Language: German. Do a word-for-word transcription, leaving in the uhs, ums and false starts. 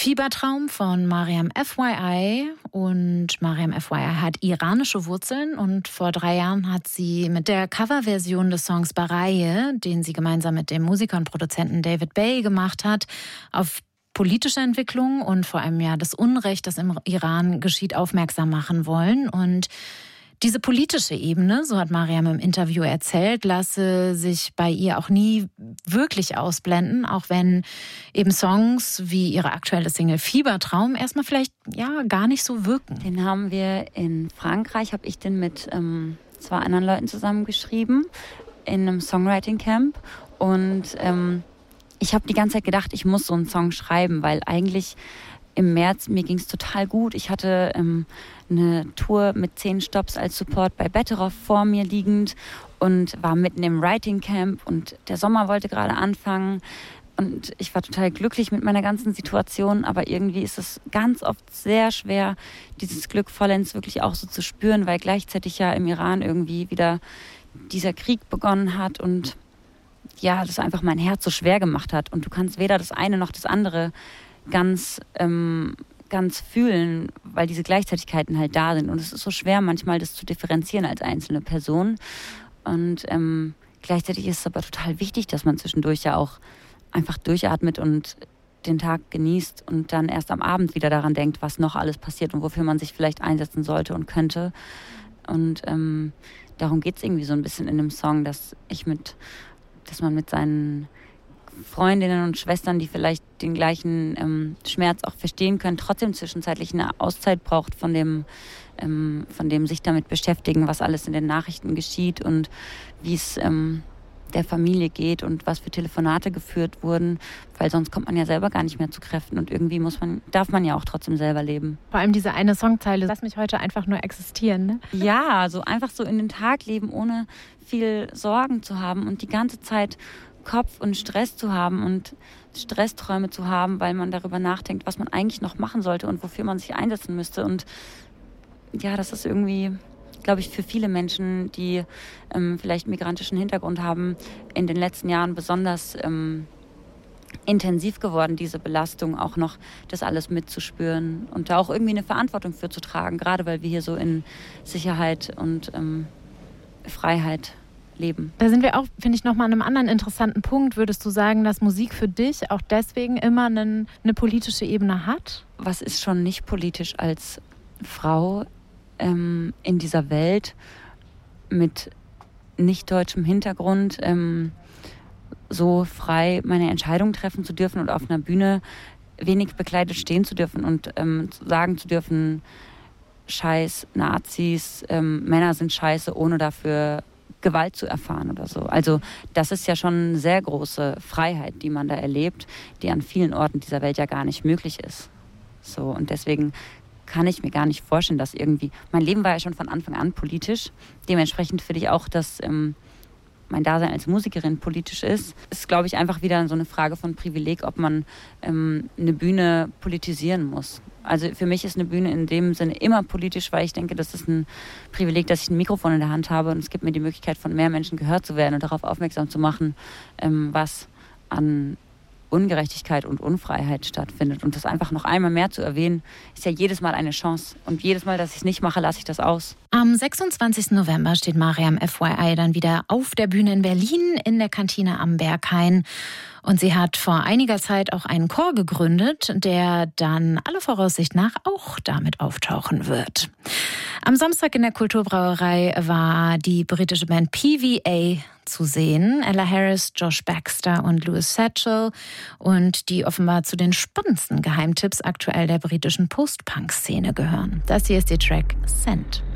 Fiebertraum von Mariam F Y I. Und Mariam F Y I hat iranische Wurzeln und vor drei Jahren hat sie mit der Coverversion des Songs Baraye, den sie gemeinsam mit dem Musiker und Produzenten David Bay gemacht hat, auf politische Entwicklungen und vor allem ja das Unrecht, das im Iran geschieht, aufmerksam machen wollen. Und diese politische Ebene, so hat Mariam im Interview erzählt, lasse sich bei ihr auch nie wirklich ausblenden, auch wenn eben Songs wie ihre aktuelle Single Fiebertraum erstmal vielleicht ja gar nicht so wirken. Den haben wir in Frankreich, habe ich den mit ähm, zwei anderen Leuten zusammengeschrieben in einem Songwriting-Camp. Und ähm, ich habe die ganze Zeit gedacht, ich muss so einen Song schreiben, weil eigentlich im März, mir ging es total gut. Ich hatte ähm, eine Tour mit zehn Stops als Support bei Betteroff vor mir liegend und war mitten im Writing Camp und der Sommer wollte gerade anfangen und ich war total glücklich mit meiner ganzen Situation, aber irgendwie ist es ganz oft sehr schwer, dieses Glück vollends wirklich auch so zu spüren, weil gleichzeitig ja im Iran irgendwie wieder dieser Krieg begonnen hat und ja, das einfach mein Herz so schwer gemacht hat und du kannst weder das eine noch das andere ganz, ähm, ganz fühlen, weil diese Gleichzeitigkeiten halt da sind. Und es ist so schwer, manchmal das zu differenzieren als einzelne Person. Und ähm, gleichzeitig ist es aber total wichtig, dass man zwischendurch ja auch einfach durchatmet und den Tag genießt und dann erst am Abend wieder daran denkt, was noch alles passiert und wofür man sich vielleicht einsetzen sollte und könnte. Und ähm, darum geht es irgendwie so ein bisschen in dem Song, dass ich mit, dass man mit seinen Freundinnen und Schwestern, die vielleicht den gleichen ähm, Schmerz auch verstehen können, trotzdem zwischenzeitlich eine Auszeit braucht von dem, ähm, von dem sich damit beschäftigen, was alles in den Nachrichten geschieht und wie es ähm, der Familie geht und was für Telefonate geführt wurden, weil sonst kommt man ja selber gar nicht mehr zu Kräften und irgendwie muss man, darf man ja auch trotzdem selber leben. Vor allem diese eine Songzeile, lass mich heute einfach nur existieren, ne? Ja, also einfach so in den Tag leben, ohne viel Sorgen zu haben und die ganze Zeit Kopf und Stress zu haben und Stressträume zu haben, weil man darüber nachdenkt, was man eigentlich noch machen sollte und wofür man sich einsetzen müsste. Und ja, das ist irgendwie, glaube ich, für viele Menschen, die ähm, vielleicht migrantischen Hintergrund haben, in den letzten Jahren besonders ähm, intensiv geworden, diese Belastung auch noch, das alles mitzuspüren und da auch irgendwie eine Verantwortung für zu tragen, gerade weil wir hier so in Sicherheit und ähm, Freiheit leben. Da sind wir auch, finde ich, nochmal an einem anderen interessanten Punkt. Würdest du sagen, dass Musik für dich auch deswegen immer einen, eine politische Ebene hat? Was ist schon nicht politisch als Frau ähm, in dieser Welt mit nicht deutschem Hintergrund ähm, so frei meine Entscheidung treffen zu dürfen und auf einer Bühne wenig bekleidet stehen zu dürfen und ähm, sagen zu dürfen, Scheiß Nazis, ähm, Männer sind scheiße, ohne dafür Gewalt zu erfahren oder so. Also das ist ja schon eine sehr große Freiheit, die man da erlebt, die an vielen Orten dieser Welt ja gar nicht möglich ist. So, und deswegen kann ich mir gar nicht vorstellen, dass irgendwie, mein Leben war ja schon von Anfang an politisch, dementsprechend finde ich auch, dass ähm, mein Dasein als Musikerin politisch ist. Es ist, glaube ich, einfach wieder so eine Frage von Privileg, ob man ähm, eine Bühne politisieren muss. Also für mich ist eine Bühne in dem Sinne immer politisch, weil ich denke, das ist ein Privileg, dass ich ein Mikrofon in der Hand habe und es gibt mir die Möglichkeit, von mehr Menschen gehört zu werden und darauf aufmerksam zu machen, ähm, was an Ungerechtigkeit und Unfreiheit stattfindet. Und das einfach noch einmal mehr zu erwähnen, ist ja jedes Mal eine Chance. Und jedes Mal, dass ich es nicht mache, lasse ich das aus. Am sechsundzwanzigsten November steht Mariam F Y I dann wieder auf der Bühne in Berlin in der Kantine am Berghain. Und sie hat vor einiger Zeit auch einen Chor gegründet, der dann aller Voraussicht nach auch damit auftauchen wird. Am Samstag in der Kulturbrauerei war die britische Band P V A zu sehen. Ella Harris, Josh Baxter und Louis Satchel. Und die offenbar zu den spannendsten Geheimtipps aktuell der britischen Post-Punk-Szene gehören. Das hier ist ihr Track Send.